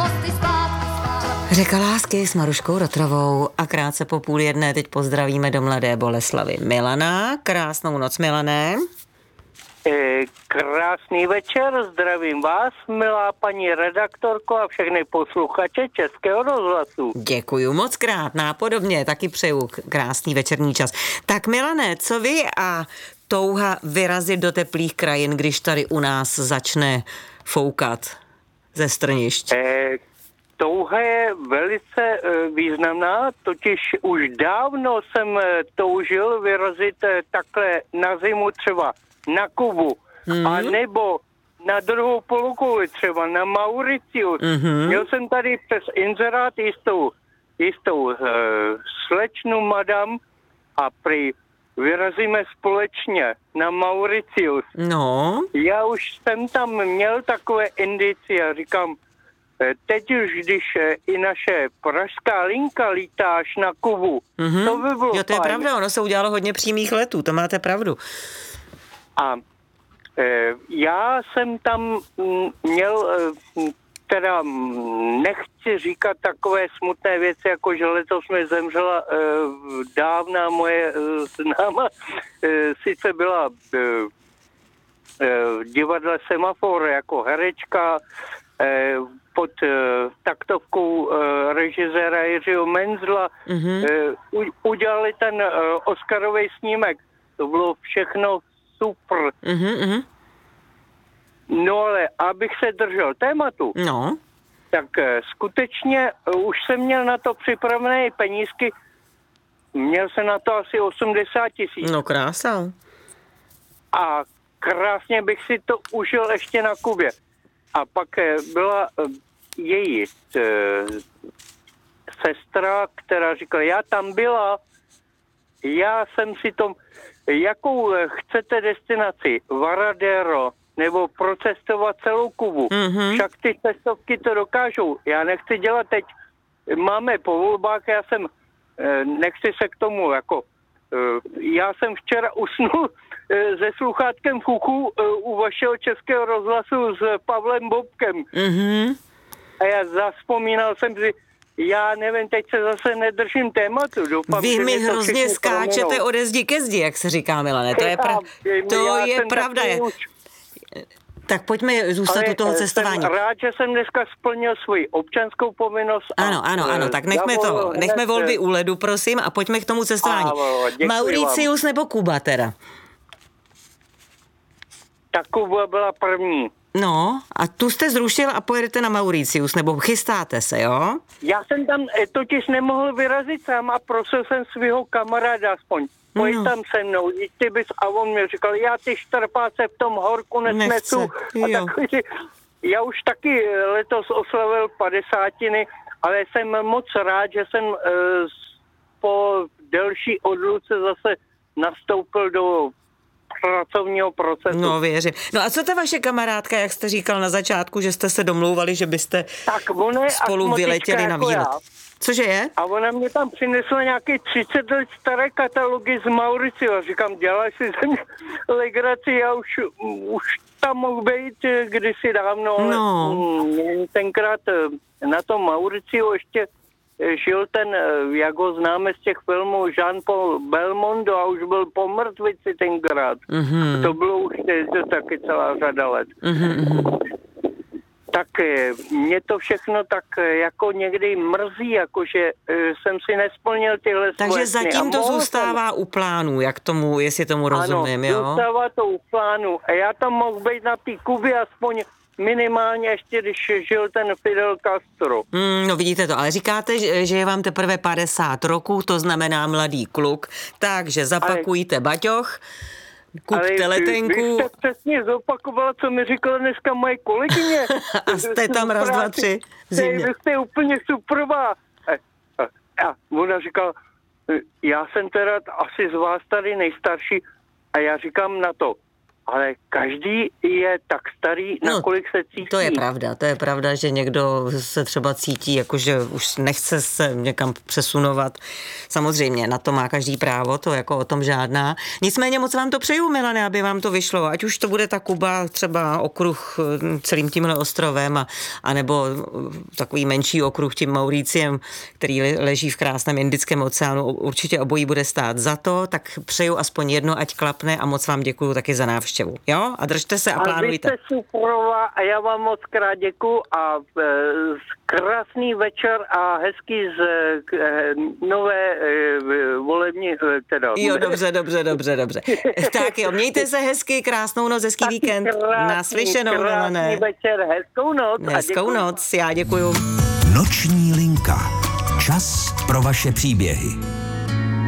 Řeka lásky s Maruškou Rotrovou a krátce po 12:30 teď pozdravíme do Mladé Boleslavi Milana. Krásnou noc, Milané. Krásný večer, zdravím vás, milá paní redaktorko a všechny posluchače Českého rozhlasu. Děkuju moc krát, nápodobně, taky přeju krásný večerní čas. Tak Milané, co vy a touha vyrazit do teplých krajin, když tady u nás začne foukat ze strnišť? Touha je velice významná, totiž už dávno jsem toužil vyrazit takhle na zimu třeba na Kubu, a nebo na druhou polokouli třeba na Mauricius. Měl jsem tady přes inzerát jistou slečnu madam a prý vyrazíme společně na Mauricius. No. Já už jsem tam měl takové indicie a říkám, teď už, když i naše pražská linka lítá až na Kubu, to by bylo Jo, to je fajn. pravda, ono se udělalo hodně přímých letů, to máte pravdu. A já jsem tam měl, teda nechci říkat takové smutné věci, jako že letos mi zemřela dávná moje známa, sice byla v divadle Semafor jako herečka, pod taktovkou režiséra Jiřího Menzla udělali ten Oscarový snímek. To bylo všechno super. No ale abych se držel tématu, tak skutečně už jsem měl na to připravené penízky. Měl jsem na to asi 80 000. No krása. A krásně bych si to užil ještě na Kubě. A pak byla její sestra, která říkala, já tam byla, já jsem si to, jakou chcete destinaci, Varadero, nebo procestovat celou Kubu. Však ty cestovky to dokážou. Já nechci dělat teď, máme po volbách, já jsem, nechci se k tomu, jako, já jsem včera usnul se sluchátkem v uchu u vašeho Českého rozhlasu s Pavlem Bobkem. A já zavzpomínal jsem si, já nevím, teď se zase nedržím tématu. Doufám, vy mi hrozně skáčete ode zdi ke zdi, jak se říká, Milane. To je pravda. Tak pojďme zůstat u toho cestování. Jsem rád, že jsem dneska splnil svoji občanskou povinnost. Ano, tak nechme volby u ledu, prosím, a pojďme k tomu cestování. Mauricius nebo Kuba teda? Ta Kuba byla první. No, a tu jste zrušil a pojedete na Mauricius, nebo chystáte se, jo? Já jsem tam totiž nemohl vyrazit sám a prosil jsem svého kamaráda aspoň. Pojď tam se mnou, ty bys, a on mi říkal, já ty štrpáce v tom horku nesnesu. A takový, já už taky letos oslavil 50, ale jsem moc rád, že jsem po delší odluce zase nastoupil do pracovního procesu. No, věřím. No a co ta vaše kamarádka, jak jste říkal na začátku, že jste se domlouvali, že byste spolu vyletěli na výlet? Cože je? A ona mě tam přinesla nějaké 30 let staré katalogy z Mauricia. Říkám, děláš si ze mě legraci, já už tam mohl být kdysi dávno, ale tenkrát na tom Mauriciu ještě žil ten, jak ho známe z těch filmů, Jean-Paul Belmondo a už byl po mrtvici tenkrát. To bylo už taky celá řada let. Tak mě to všechno tak jako někdy mrzí, jakože jsem si nesplnil tyhle svoje. Takže zatím to zůstává u plánu, jak tomu, jestli tomu rozumím, jo? Ano, zůstává to u plánu. A já tam mohl být na té Kubě aspoň minimálně ještě, když žil ten Fidel Castro. No vidíte to, ale říkáte, že je vám teprve 50 roků, to znamená mladý kluk, takže zapakujte baťoch, kupte letenku. Vy jste přesně zopakovala, co mi říkala dneska moje kolegyně. A jste tam raz, dva, tři v zimě. Vy jste úplně superová. A ona říkala, já jsem teda asi z vás tady nejstarší a já říkám na to, ale každý je tak starý, nakolik se cítí. To je pravda, že někdo se třeba cítí, jakože už nechce se někam přesunovat. Samozřejmě, na to má každý právo, to jako o tom žádná. Nicméně moc vám to přeju, Milane, aby vám to vyšlo, ať už to bude ta Kuba, třeba okruh celým tímhle ostrovem, anebo takový menší okruh tím Mauriciem, který leží v krásném Indickém oceánu, určitě obojí bude stát za to, tak přeju aspoň jedno, ať klapne a moc vám děkuju taky za návštěvu. Jo? A držte se a plánujte. A vy jste superová a já vám moc krát děkuju a krásný večer a hezký nové volební teda. Jo, dobře. Tak jo, mějte se hezky, krásnou noc, hezký víkend. Naslyšenou, Milane. Krásný večer, hezkou noc. Hezkou noc, já děkuju. Noční linka. Čas pro vaše příběhy.